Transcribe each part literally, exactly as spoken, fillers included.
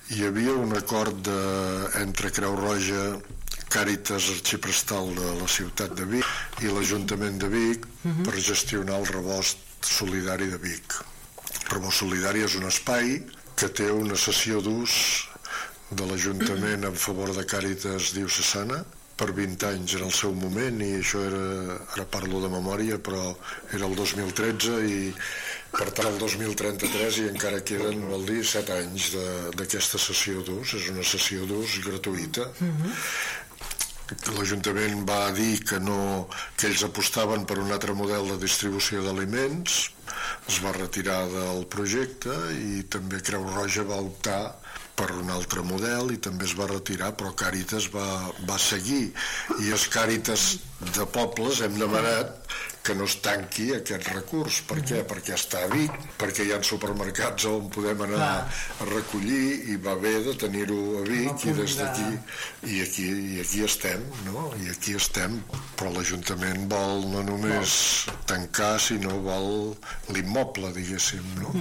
hi havia un acord de, entre Creu Roja, Càritas Arxiprestal de la ciutat de Vic i l'Ajuntament de Vic uh-huh. per gestionar el rebost solidari de Vic. El rebost solidari és un espai que té una sessió d'ús de l'Ajuntament en favor de Càritas Diocesana per vint anys en el seu moment, i això era, ara parlo de memòria, però era el dos mil tretze i per tant el dos mil trenta-tres, i encara queden, vol dir, set anys d'aquesta sessió d'ús. És una sessió d'ús gratuïta. Uh-huh. L'Ajuntament va dir que, no, que ells apostaven per un altre model de distribució d'aliments, es va retirar del projecte, i també Creu Roja va optar per un altre model i també es va retirar, però Càritas va, va seguir, i els Càritas de pobles hem demanat que no es tanqui aquest recurs. Per què? Perquè està a Vic, perquè hi ha supermercats on podem anar Clar. a recollir, i va bé de tenir-ho a Vic, i des d'aquí i aquí, i aquí estem, no? I aquí estem, però l'Ajuntament vol no només tancar, sinó vol l'immoble, diguéssim, no?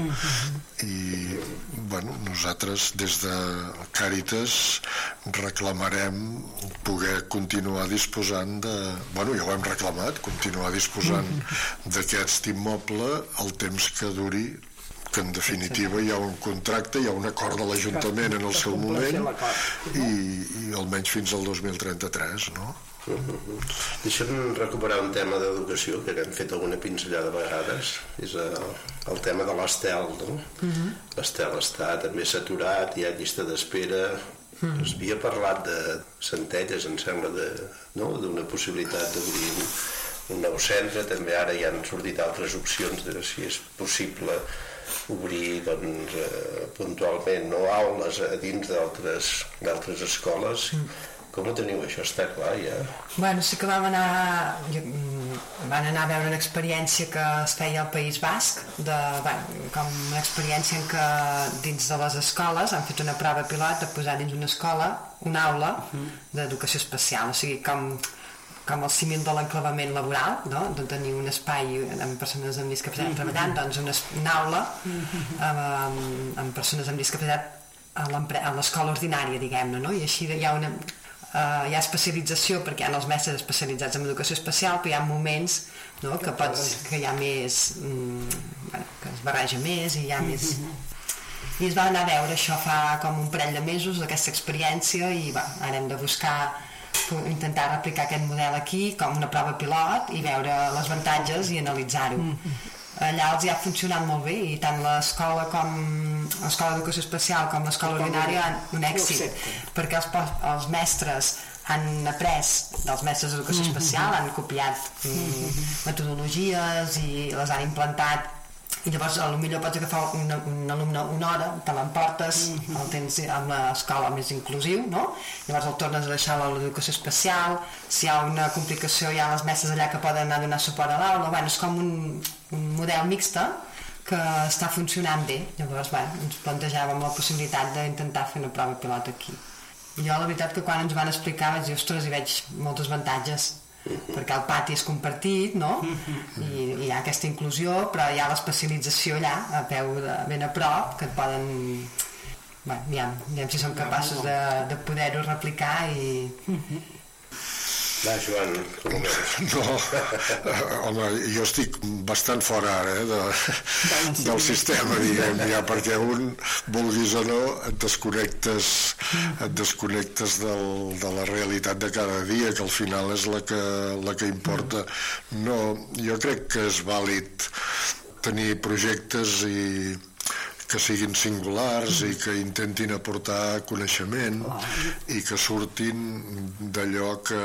I, bueno, nosaltres des de Càritas reclamarem poder continuar disposant de... Bueno, ja ho hem reclamat, continuar disposant d'aquest immoble el temps que duri, que en definitiva hi ha un contracte, hi ha un acord de l'Ajuntament en el seu moment, i, i almenys fins al dos mil trenta-tres, no? Uh-huh. Deixa'm recuperar un tema d'educació que hem fet alguna pinzellada de vegades, és el, el tema de l'Estel, no? Uh-huh. L'Estel està també saturat, hi ha llista d'espera. Uh-huh. Es havia parlat de Centelles, em sembla, de, no? d'una possibilitat d'obrir un, un nou centre. També ara hi han sortit altres opcions de si és possible obrir, doncs, eh, puntualment, no, aules a dins d'altres d'altres escoles. Uh-huh. Com ho teniu, això? Està clar, ja? Bueno, sí que vam anar, van anar a veure una experiència que es feia al País Basc, de, bueno, com una experiència en què dins de les escoles han fet una prova pilot de posar dins una escola una aula d'educació especial, o sigui, com, com el símil de l'enclavament laboral, no? De tenir un espai amb persones amb discapacitat treballant, doncs una, una aula amb, amb persones amb discapacitat a l'escola ordinària, diguem-ne, no? I així hi ha una... Uh, hi ha especialització perquè hi ha els mestres especialitzats en educació especial, però hi ha moments, no, que, pots, que hi ha més mm, bueno, que es barreja més i hi ha més... I es va anar a veure això fa com un parell de mesos, aquesta experiència, i va, ara hem de buscar intentar replicar aquest model aquí com una prova pilot i veure les avantatges i analitzar-ho. Allà els hi ha funcionat molt bé, i tant l'escola com l'escola d'educació especial com l'escola ordinària han un èxit, perquè els, els mestres han après dels mestres d'educació especial, han copiat mm, metodologies i les han implantat, i llavors potser pots agafar un, un alumne una hora, te l'emportes, el tens amb l'escola més inclusiu, no? Llavors el tornes a deixar a l'educació especial, si hi ha una complicació hi ha les mestres allà que poden anar a donar suport a l'aula. Bueno, és com un, un model mixta que està funcionant bé. Llavors, bueno, ens plantejàvem la possibilitat d'intentar fer una prova pilot aquí. I jo la veritat que quan ens van explicar vaig dir, ostres, hi veig moltes avantatges, perquè el pati és compartit, no? I hi ha aquesta inclusió, però hi ha l'especialització allà a peu de, ben a prop, que et poden, bueno, ja, ja si som capaços de, de poder-ho replicar. I va, Joan, com ho veus? No, home, jo estic bastant fora ara, eh, de, del sistema, diguem, ja, perquè un, vulguis o no, et desconnectes, et desconnectes del, de la realitat de cada dia, que al final és la que, la que importa. No, jo crec que és vàlid tenir projectes i que siguin singulars i que intentin aportar coneixement i que surtin d'allò que,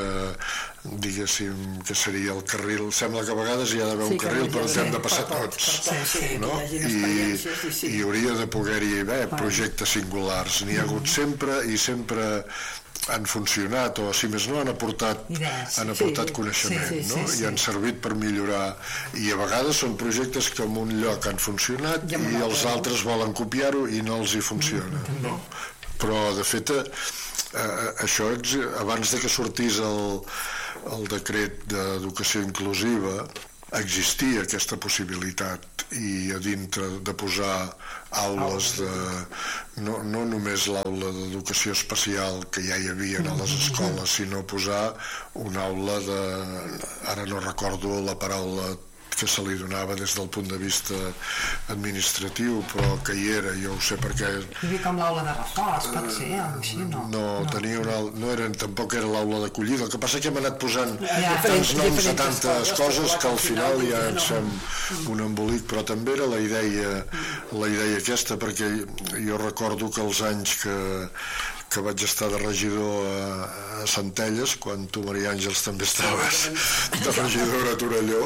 diguéssim, que seria el carril. Sembla que a vegades hi ha d'haver un carril per on hem de passar tots, no? I, i hauria de poder-hi haver projectes singulars. N'hi ha hagut sempre i sempre han funcionat, o si més no han aportat, han aportat coneixement, no? I han servit per millorar, i a vegades són projectes que en un lloc han funcionat i els altres volen copiar-ho i no els hi funciona, no? Però de fet eh, això abans de que sortís el, el decret d'educació inclusiva existia aquesta possibilitat, i a dintre de posar aules de... no, no només l'aula d'educació especial que ja hi havia a les escoles, sinó posar una aula de... ara no recordo la paraula que se li donava des del punt de vista administratiu, però que hi era, jo ho sé perquè... Hi havia com l'aula de reforç, pot ser, o així, no? No, no. Tenia una, no eren, tampoc era l'aula d'acollida, el que passa que hem anat posant ja, tants noms a tantes coses que al final ja ens fem un embolic, però també era la idea, la idea aquesta, perquè jo recordo que els anys que que vaig estar de regidor a, a Centelles, quan tu, Maria Àngels, també estaves de regidora a Torelló,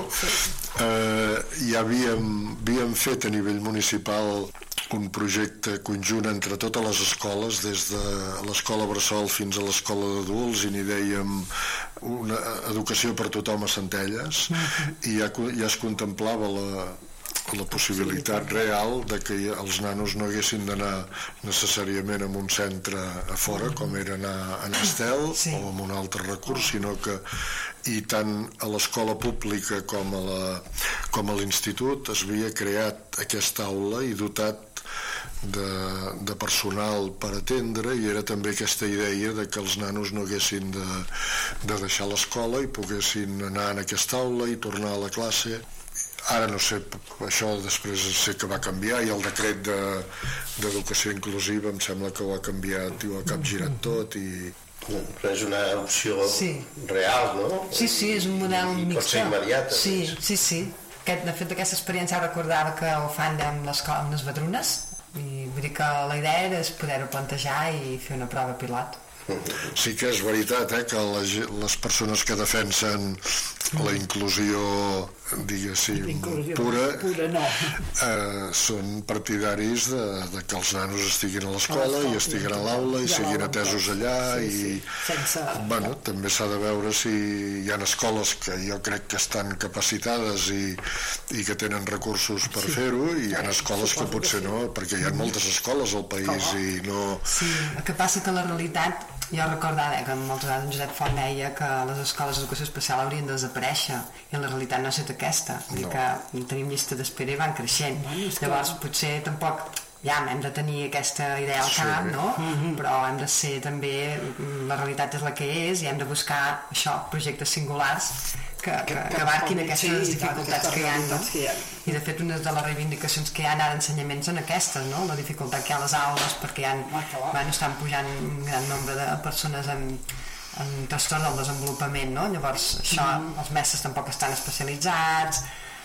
eh, ja havíem, havíem fet a nivell municipal un projecte conjunt entre totes les escoles, des de l'escola Bressol fins a l'escola d'adults, i n'hi dèiem una educació per tothom a Centelles, i ja, ja es contemplava la la possibilitat real de que els nanos no haguessin d'anar necessàriament en un centre a fora, com era anar a Estel sí. o amb un altre recurs, sinó que i tant a l'escola pública com a la, com a l'institut es havia creat aquesta aula i dotat de, de personal per atendre, i era també aquesta idea de que els nanos no haguessin de, de deixar l'escola i poguessin anar en aquesta aula i tornar a la classe. Ara no sé, això després sé que va canviar, i el decret de, d'educació inclusiva em sembla que ho ha canviat i ho ha capgirat tot, i... Però és una opció sí. real, no? Sí, sí, és un model I, i mixta. pot ser immediat. Sí, sí, sí. Aquest, de fet, aquesta experiència recordava que ho fan amb les, amb les Vedrunes, i vull dir que la idea era poder-ho plantejar i fer una prova pilot. Sí que és veritat, eh, que les, les persones que defensen la inclusió, diguéssim, inclusió pura, pura no. eh, són partidaris de, de que els nanos estiguin a l'escola i estiguin a l'aula i siguin atesos allà, sí, sí. i Sense... bueno, també s'ha de veure si hi ha escoles que jo crec que estan capacitades i, i que tenen recursos per sí. fer-ho, i hi ha escoles que potser no, perquè hi ha moltes escoles al país i no... Sí, el que passa que la realitat, jo recordava que moltes vegades en Josep Font deia que les escoles d'educació especial haurien de desaparèixer, i la realitat no ha estat aquesta, vull dir no. que tenim llista d'espera i van creixent. Bueno, llavors potser tampoc ja hem de tenir aquesta idea al cap, sí. no? Mm-hmm. Però hem de ser també, la realitat és la que és, i hem de buscar això, projectes singulars que, que, que abarquin aquestes dificultats que hi ha, no? I de fet una de les reivindicacions que hi ha ara d'ensenyament són aquestes, no? La dificultat que hi ha a les aules, perquè hi ha, bueno, estan pujant un gran nombre de persones amb, amb trastorn del desenvolupament, no? Llavors això, mm. els mestres tampoc estan especialitzats,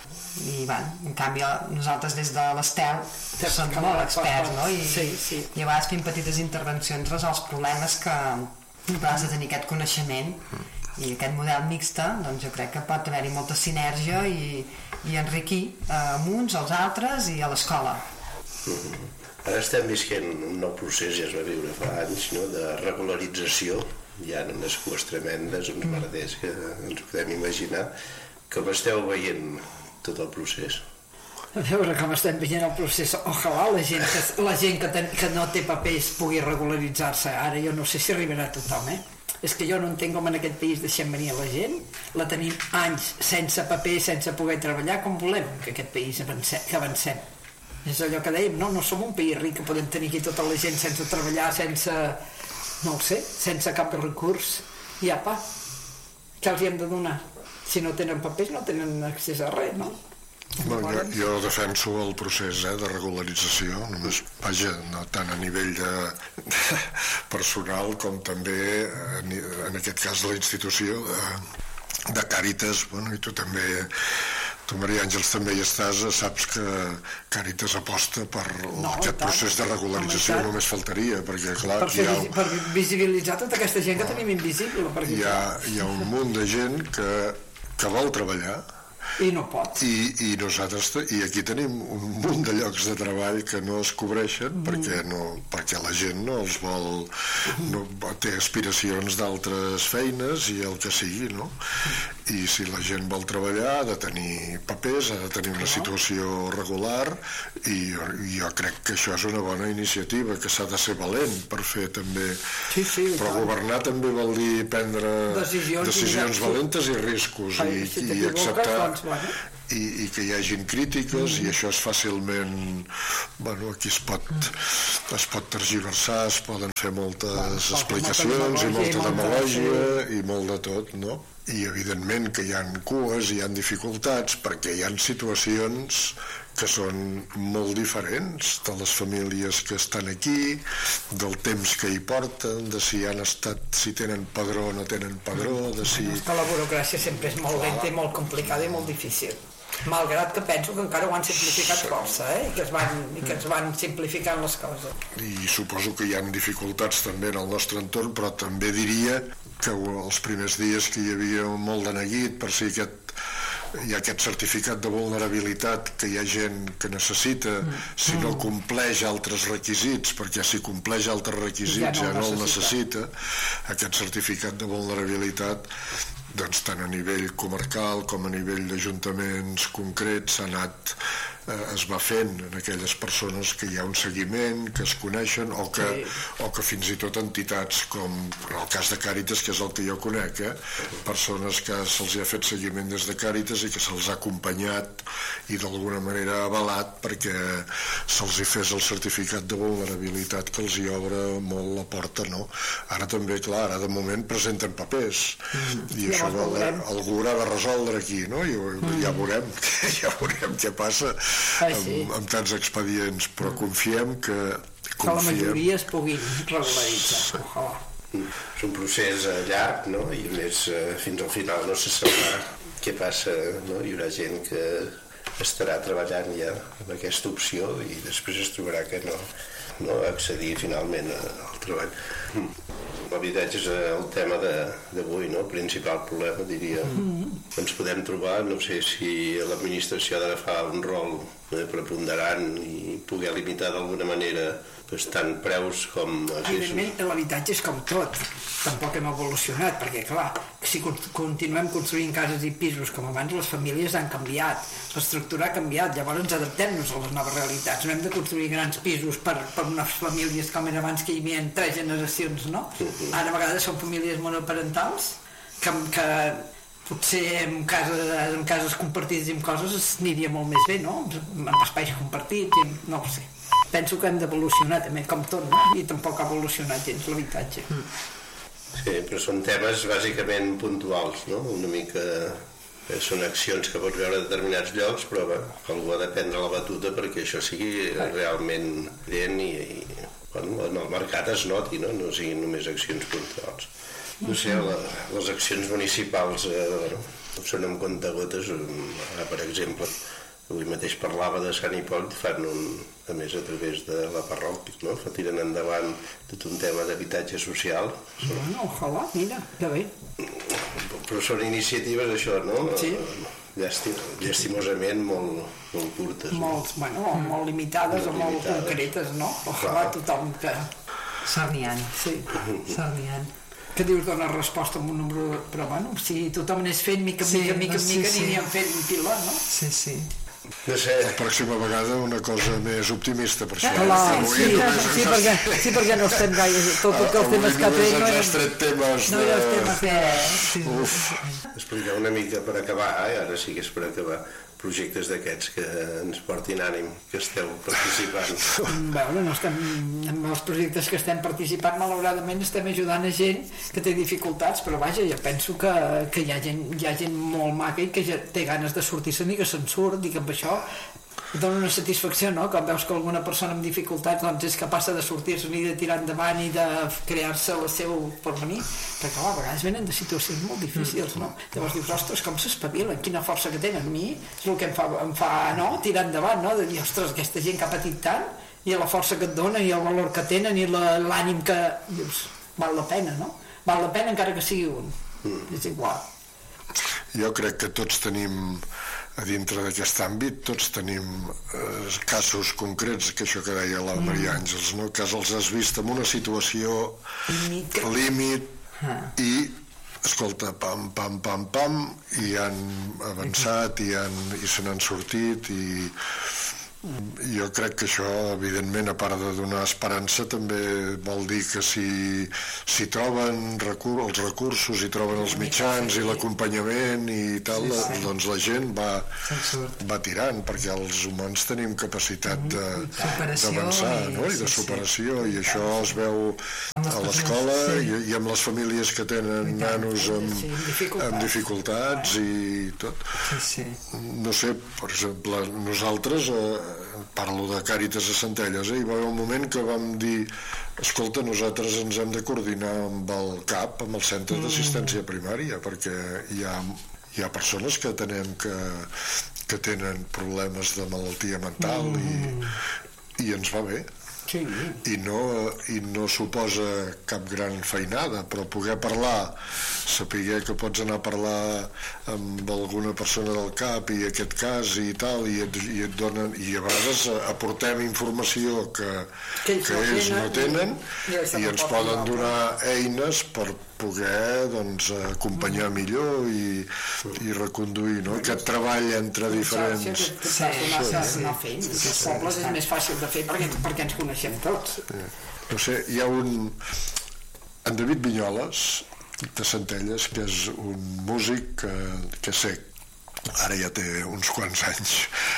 i bueno, en canvi nosaltres des de l'Estel som molt experts, no? I, sí, sí. i a vegades fent petites intervencions resols problemes que però has de tenir aquest coneixement, i aquest model mixta, doncs jo crec que pot haver-hi molta sinergia i, i enriquir eh, uns als altres i a l'escola. Mm-hmm. Ara estem visquent un nou procés, ja es va viure fa anys, no?, de regularització. Hi ha unes cues tremendes, uns merders que ens podem imaginar. Com esteu veient tot el procés? A veure com estem veient el procés. Ojalà la gent que, la gent que, ten, que no té papers pugui regularitzar-se. Ara jo no sé si arribarà a tothom, eh? És que jo no entenc com en aquest país deixem venir a la gent, la tenim anys sense paper, sense poder treballar, com volem que aquest país avancem, que avancem. És allò que dèiem, no, no som un país ric que podem tenir aquí tota la gent sense treballar, sense, no ho sé, sense cap recurs. I apa, què els hi hem de donar? Si no tenen papers no tenen accés a res, no? Bueno, jo, jo defenso el procés eh, de regularització, només, vaja, no tant a nivell de, de personal com també en, en aquest cas de la institució de, de Càritas, bueno, i tu també, tu Maria Àngels també hi estàs, saps que Càritas aposta per no, aquest tant, procés de regularització, només faltaria, perquè clar, per, fer, hi ha, per visibilitzar tota aquesta gent que tenim invisible. Perquè, hi, ha, hi ha un munt de gent que, que vol treballar, i no pot. I, i nosaltres i aquí tenim un munt de llocs de treball que no es cobreixen mm. perquè, no, perquè la gent no els vol, no, té aspiracions d'altres feines i el que sigui, no? i si la gent vol treballar ha de tenir papers, ha de tenir una situació regular, i jo, jo crec que això és una bona iniciativa, que s'ha de ser valent per fer també, sí, sí, però governar també vol dir prendre decisions, decisions i valentes i riscos, Ai, i, si i acceptar doncs, bueno. i, i que hi hagin crítiques, mm. i això és fàcilment, bueno, aquí es pot es pot tergiversar, es poden fer moltes bueno, explicacions, molta i molta demagògia i molt de tot, no? I evidentment que hi ha cues, hi ha dificultats, perquè hi ha situacions que són molt diferents de les famílies que estan aquí, del temps que hi porten, de si han estat, si tenen padró o no tenen padró, de si... És que la burocràcia sempre és molt lenta i molt complicada i molt difícil. Malgrat que penso que encara ho han simplificat força, eh? I que es van, i que es van simplificant les coses. I suposo que hi ha dificultats també en el nostre entorn, però també diria que els primers dies que hi havia molt de neguit per si aquest, hi ha aquest certificat de vulnerabilitat que hi ha gent que necessita, si no compleix altres requisits, perquè si compleix altres requisits ja no, ja no el necessita, aquest certificat de vulnerabilitat, doncs tant a nivell comarcal com a nivell d'ajuntaments concrets s'ha anat, eh, es va fent en aquelles persones que hi ha un seguiment, que es coneixen, o que, o que fins i tot entitats com en el cas de Càritas, que és el que jo conec, eh? Persones que se'ls ha fet seguiment des de Càritas i que se'ls ha acompanyat i d'alguna manera avalat perquè se'ls hi fes el certificat de vulnerabilitat, que els hi obre molt la porta, no? Ara també, clar, ara de moment presenten papers, i això vol, algú haurà de resoldre aquí, no? I ja veurem, ja veurem què passa amb, amb tants expedients, però confiem que confiem... que la majoria es puguin regularitzar. Ojalà. És un procés llarg, no? I a més fins al final no se sabrà què passa, no? Hi haurà gent que estarà treballant ja amb aquesta opció i després es trobarà que no, no accedir finalment al treball. L'habitatge és el tema d'avui, no? El principal problema, diria. Mm-hmm. Ens podem trobar, no sé si l'administració ha d'agafar un rol preponderant i poder limitar d'alguna manera doncs, tant preus com... Evidentment, l'habitatge és com tot. Tampoc hem evolucionat, perquè, clar, si continuem construint cases i pisos com abans, les famílies han canviat, l'estructura ha canviat, llavors ens adaptem-nos a les noves realitats. No hem de construir grans pisos per, per unes famílies com era abans, que hi havia tres generacions, no? Ara a vegades són famílies monoparentals que, que potser en cases, en cases compartides i en coses aniria molt més bé, no? Amb espais compartits, no ho sé. Penso que hem d'evolucionar també, com tot, no? I tampoc ha evolucionat gens l'habitatge. Sí, però són temes bàsicament puntuals, no? Una mica... Són accions que pots veure a determinats llocs, però bé, algú ha de prendre la batuta perquè això sigui realment evident i, i bueno, en el mercat es noti, no? No siguin només accions puntuals. No sé, la, les accions municipals eh, bueno, són amb comptagotes. Ara, per exemple, avui mateix parlava de Sant Hipòlit, fan un, a més a través de la parròquia, no? Tiren endavant tot un tema d'habitatge social. Bueno, ojalà, mira, que bé. Però són iniciatives, això, no? Sí. Llàstim, llastimosament molt, molt curtes. Molt, no? Bueno, mm. molt limitades molt o molt limitades. Concretes, no? Ojalà tothom que... S'arnien. Sí. S'arnien. Que dius donar resposta amb un número... Però bueno, si tothom anés fent mica, sí, mica, mica, no, mica, sí, aniríem sí. fent un pilot, no? Sí, sí. No sé. La pròxima vegada una cosa més optimista, per això. Clar, sí, sí, sí, perquè, sí, perquè no estem gaire... Tot el que els temes que té no eren... temes no eren els temes que... Sí. Uf. Explicar una mica per acabar, eh? Ara sí que és per acabar, projectes d'aquests que ens portin ànim, que esteu participant. Bueno, no estem, amb els projectes que estem participant, malauradament estem ajudant a gent que té dificultats, però vaja, jo penso que, que hi, ha gent, hi ha gent molt maca i que ja té ganes de sortir-se'n i que se'n surt i que amb això dona una satisfacció, no? Quan veus que alguna persona amb dificultats doncs, és capaç de sortir-se'n i de tirar endavant i de crear-se el seu porvenir, perquè clar, a vegades venen de situacions molt difícils, no? Llavors dius, ostres, com s'espavilen, quina força que tenen. A mi és el que em fa, em fa no? tirar endavant, no? De dir, ostres, aquesta gent que ha patit tant i la força que et dona i el valor que tenen i l'ànim que... Dius, val la pena, no? Val la pena encara que sigui un. Mm. És igual. Jo crec que tots tenim a dintre d'aquest àmbit, tots tenim eh, casos concrets, que això que deia la Maria Àngels, no? Que els has vist en una situació límit, límit i escolta, pam, pam, pam, pam, i han avançat i, han, i se n'han sortit, i jo crec que això, evidentment, a part de donar esperança, també vol dir que si, si troben recur, els recursos, i troben els mitjans i l'acompanyament i tal, sí, sí. doncs la gent va, va tirant, perquè els humans tenim capacitat d'avançar, no? I de superació, i això es veu a l'escola i, i amb les famílies que tenen nanos amb, amb dificultats i tot. No sé, per exemple, nosaltres... Eh, parlo de Càritas a Centelles, eh? Hi va haver un moment que vam dir, escolta, nosaltres ens hem de coordinar amb el C A P, amb el Centre d'Assistència Primària, perquè hi ha, hi ha persones que tenem que, que tenen problemes de malaltia mental i, i ens va bé. Sí. I, no, i no suposa cap gran feinada, però poder parlar, saber que pots anar a parlar amb alguna persona del C A P i aquest cas i tal, i et, i et donen, i a vegades aportem informació que, que, ells, que no ells no tenen i, i ens poden donar eines per poder doncs, acompanyar millor i, i reconduir, no? Aquest treball entre diferents... Sí, anar fent. Els pobles és més fàcil de fer perquè, perquè ens coneixem tots. No sé, hi ha un... En David Vinyoles, de Centelles, que és un músic que, que sé, ara ja té uns quants anys.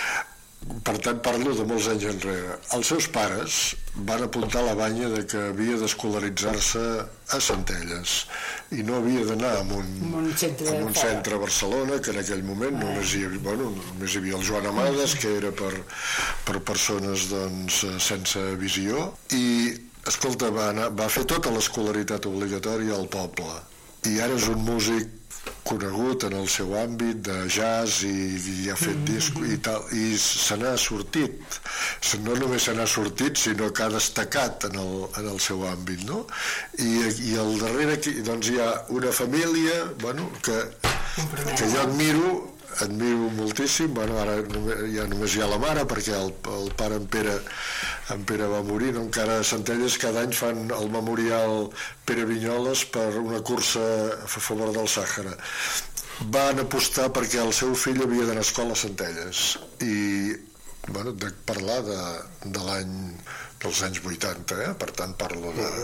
Per tant, parlo de molts anys enrere. Els seus pares van apuntar a la banya de que havia d'escolaritzar-se a Centelles i no havia d'anar a un, un, centre, a un centre a Barcelona, que en aquell moment només hi havia, bueno, només hi havia el Joan Amades, que era per, per persones doncs, sense visió, i escolta, va, anar, va fer tota l'escolaritat obligatòria al poble, i ara és un músic conegut en el seu àmbit de jazz i, i ha fet disc i tal, i se n'ha sortit, no només se n'ha sortit sinó que ha destacat en el, en el seu àmbit, no? I, i al darrere aquí, doncs hi ha una família, bueno, que, que jo admiro admiro moltíssim. Bueno, ara ja només hi ha la mare, perquè el, el pare en Pere, en Pere va morir, no? Encara a Centelles cada any fan el memorial Pere Vinyoles per una cursa a favor del Sàhara. Van apostar perquè el seu fill havia d'anar a escola a Centelles i, bueno, de parlar de, de l'any dels anys vuitanta, eh? Per tant parlo de...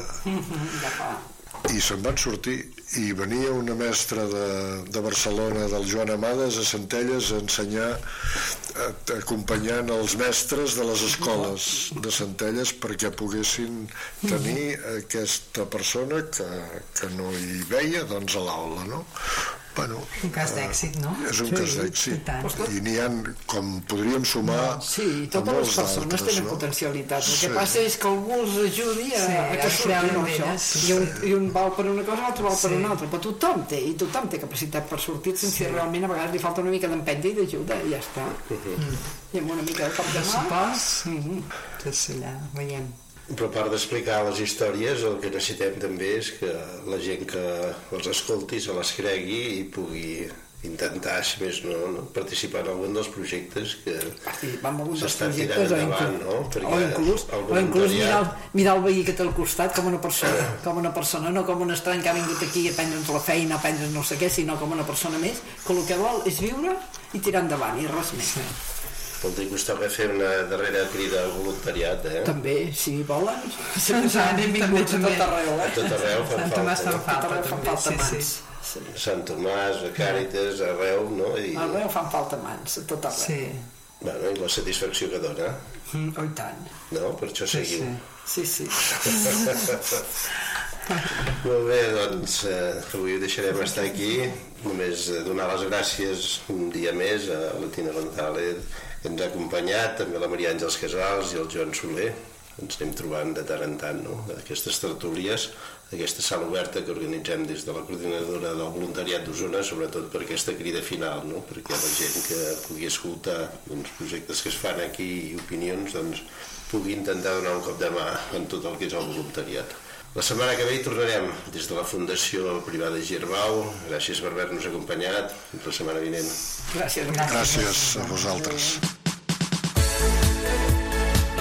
I se'n van sortir, i venia una mestra de, de Barcelona, del Joan Amades, a Centelles a ensenyar, a, acompanyant els mestres de les escoles de Centelles perquè poguessin tenir aquesta persona que, que no hi veia, doncs, a l'aula, no? Bueno, un cas d'èxit, no? És un sí, cas d'èxit. I, i n'hi ha, com podríem sumar... Sí, totes les persones tenen no? potencialitat. El sí. que passa és que algú els ajudi a, sí, a que surtin això. Sí, I, un, I un val per una cosa, l'altre val sí. per una altra. Però tothom té, i tothom té capacitat per sortir sense sí. realment a vegades li falta una mica d'empenta i d'ajuda, i ja està. Mm. I amb una mica de cop de mà... Mm-hmm. Sí, allà, veiem. Però a part d'explicar les històries, el que necessitem també és que la gent que els escolti se les cregui i pugui intentar, si més no, no participar en algun dels projectes que s'estan tirant endavant, no? Perquè o inclús, o inclús mirar, mirar el veí que té al costat com una persona, com una persona, no com un estrany que ha vingut aquí a prendre'ns la feina, a prendre'ns no sé què, sinó com una persona més, que el que vol és viure i tirar endavant, i res més. Vol dir que us toca fer una darrera crida al voluntariat, eh? També, si volen. Sempre han vingut a tot arreu, eh? A tot arreu fan Sant Tomàs fan falta, també, sí, sí. Sant Tomàs, a Càritas, arreu, no? I... Arreu fan falta mans, a tot arreu. Sí. Bueno, i la satisfacció que dona. Mm, oh, i tant. No? Per això seguiu. Sí, sí. Molt bé, doncs eh, avui ho deixarem estar aquí. Només donar les gràcies un dia més a la Tina González, que ens ha acompanyat, també la Maria Àngels Casals i el Joan Soler. Ens anem trobant de tant en tant, no? Aquestes tertúlies, aquesta sala oberta que organitzem des de la coordinadora del voluntariat d'Osona, sobretot per aquesta crida final, no? Perquè la gent que pugui escoltar doncs, projectes que es fan aquí i opinions, doncs, pugui intentar donar un cop de mà en tot el que és el voluntariat. La setmana que ve hi tornarem des de la Fundació Privada Girbau. Gràcies per haver-nos acompanyat. Fins la setmana vinent. Gràcies. Gràcies a vosaltres.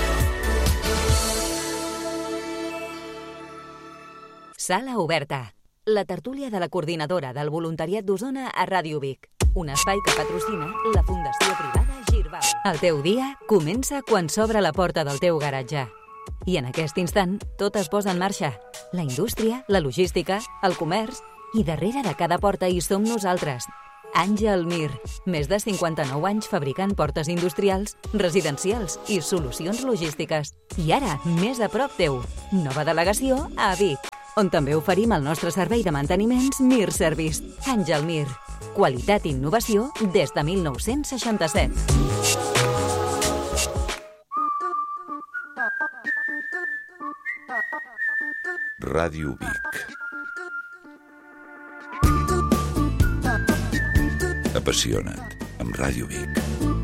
Sala oberta. la tertúlia de la coordinadora del voluntariat d'Osona a Ràdio Vic, un espai que patrocina la Fundació Privada Girbau. El teu dia comença quan s'obre la porta del teu garatge. I en aquest instant, tot es posa en marxa. La indústria, la logística, el comerç... I darrere de cada porta hi som nosaltres. Àngel Mir, més de cinquanta-nou anys fabricant portes industrials, residencials i solucions logístiques. I ara, més a prop teu, nova delegació a Vic, on també oferim el nostre servei de manteniments Mir Service. Àngel Mir, qualitat i innovació des de mil nou-cents seixanta-set. Ràdio Vic. Apassiona't amb Ràdio Vic.